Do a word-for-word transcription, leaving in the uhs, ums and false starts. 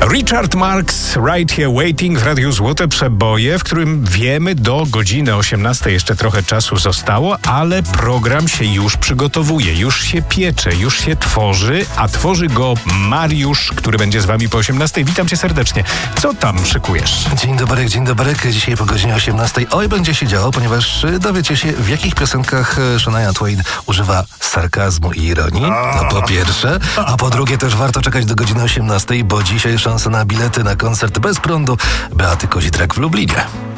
Richard Marx, Right Here Waiting w Radiu Złote Przeboje, w którym wiemy, do godziny osiemnastej jeszcze trochę czasu zostało, ale program się już przygotowuje, już się piecze, już się tworzy, a tworzy go Mariusz, który będzie z wami po osiemnastej. Witam cię serdecznie. Co tam szykujesz? Dzień dobry, dzień dobry. Dzisiaj po godzinie osiemnastej oj będzie się działo, ponieważ dowiecie się, w jakich piosenkach Shania Twain używa sarkazmu i ironii. To po pierwsze. A po drugie też warto czekać do godziny osiemnastej, bo dzisiaj szansa na bilety na koncert bez prądu Beaty Kozitrak w Lublinie.